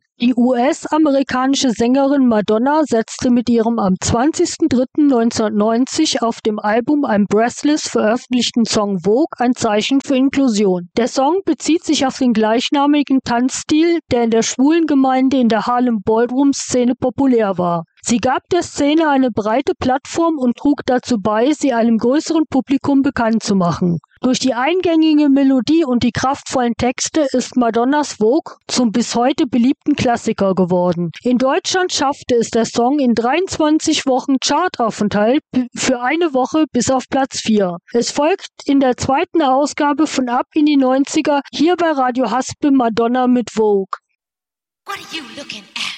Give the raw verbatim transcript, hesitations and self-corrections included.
Die U S-amerikanische Sängerin Madonna setzte mit ihrem am zwanzigsten dritten neunzehnhundertneunzig auf dem Album I'm Breathless veröffentlichten Song Vogue ein Zeichen für Inklusion. Der Song bezieht sich auf den gleichnamigen Tanzstil, der in der schwulen Gemeinde in der Harlem Ballroom-Szene populär war. Sie gab der Szene eine breite Plattform und trug dazu bei, sie einem größeren Publikum bekannt zu machen. Durch die eingängige Melodie und die kraftvollen Texte ist Madonnas Vogue zum bis heute beliebten Klassiker geworden. In Deutschland schaffte es der Song in dreiundzwanzig Wochen Chartaufenthalt für eine Woche bis auf Platz vier. Es folgt in der zweiten Ausgabe von Ab in die neunziger hier bei Radio Haspel Madonna mit Vogue. What are you looking at?